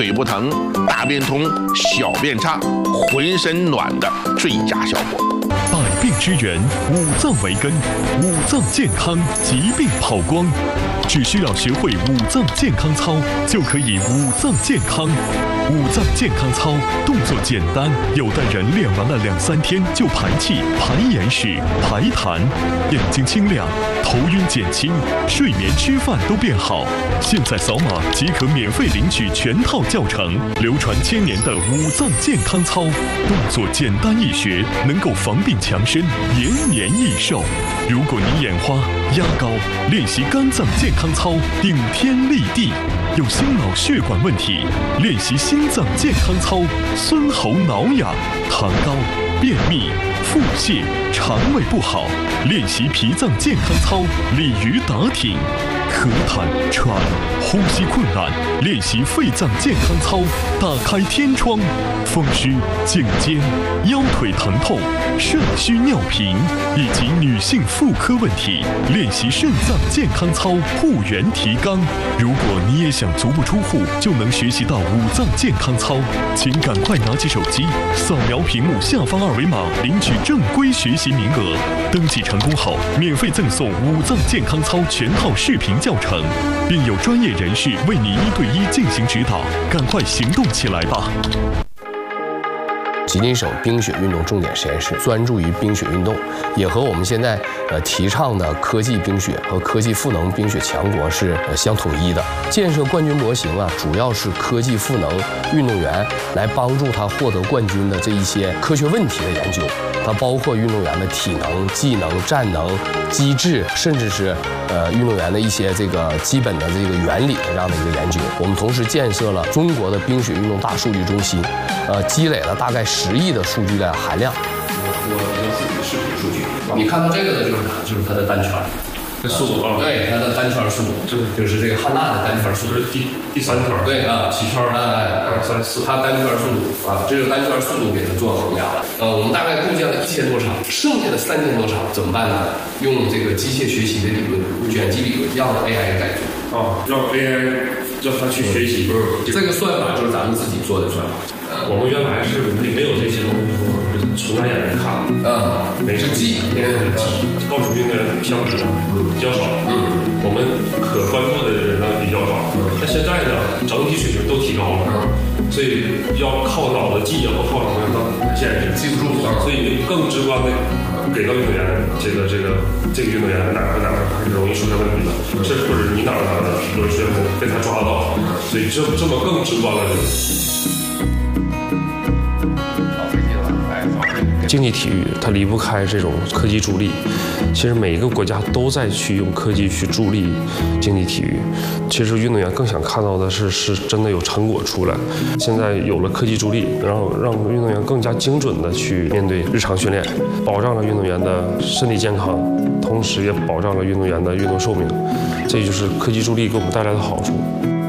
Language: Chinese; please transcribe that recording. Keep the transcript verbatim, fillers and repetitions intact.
腿不疼、大便通、小便畅、浑身暖的最佳效果。 百病之源，五脏为根，五脏健康，疾病跑光。只需要学会五脏健康操，就可以五脏健康。五脏健康操动作简单，有的人练完了两三天就排气、排眼屎、排痰，眼睛清亮，头晕减轻，睡眠吃饭都变好。现在扫码即可免费领取全套教程，流传千年的五脏健康操，动作简单易学，能够防病强身，延年益寿。如果你眼花、压高，练习肝脏健康操，顶天立地。有心脑血管问题，练习心脏健康操，孙喉挠痒、痰高、便秘、腹泻、肠胃不好，练习脾脏健康操，鲤鱼打挺。咳痰、喘、呼吸困难，练习肺脏健康操，打开天窗。风湿、颈肩、腰腿疼痛、肾虚尿频以及女性妇科问题，练习肾脏健康操，护元提肛。如果你也想足不出户就能学习到五脏健康操，请赶快拿起手机，扫描屏幕下方二维码，领取正规学习名额。登记成功后，免费赠送五脏健康操全套视频教程，并有专业人士为你一对一进行指导。赶快行动起来吧！ 吉林省冰雪运动重点实验室专注于冰雪运动，也和我们现在呃提倡的科技冰雪和科技赋能冰雪强国是呃相统一的。建设冠军模型啊，主要是科技赋能运动员来帮助他获得冠军的这一些科学问题的研究。它包括运动员的体能、技能、战能、机制，甚至是呃运动员的一些这个基本的这个原理的这样的一个研究。我们同时建设了中国的冰雪运动大数据中心，呃，积累了大概十亿的数据量含量。我我自己的视频数据，你看到这个的就是啥？就是它的单圈。 这速度啊， 对，它的单圈速度，就是就是这个汉娜的单圈速度， 第第三圈， 对啊， 七圈， 哎， 二三四， 它单圈速度啊，这是单圈速度给它做衡量的。呃，我们大概构建了一千多场，剩下的三千多场怎么办呢？用这个机械学习的理论、卷积理论，让 A I 改做啊，让 A I 让它去学习。 嗯，这个算法就是咱们自己做的算法。 我们原来是没没有这些东西说从拿眼来看， 嗯， 每是记，告诉运动员相值比较少，嗯，我们可关注的人呢比较少，但现在呢整体水平都提高了，所以要靠脑子记，要靠什么当现实记不住，所以更直观的给到运动员这个这个这个运动员哪个哪个是容易出现问题的，是或者你哪个哪个容易出现问题被他抓得到，所以这这么更直观了。 竞技体育它离不开这种科技助力，其实每一个国家都在去用科技去助力竞技体育。其实运动员更想看到的是，是真的有成果出来。现在有了科技助力，然后让运动员更加精准的去面对日常训练，保障了运动员的身体健康，同时也保障了运动员的运动寿命。这就是科技助力给我们带来的好处。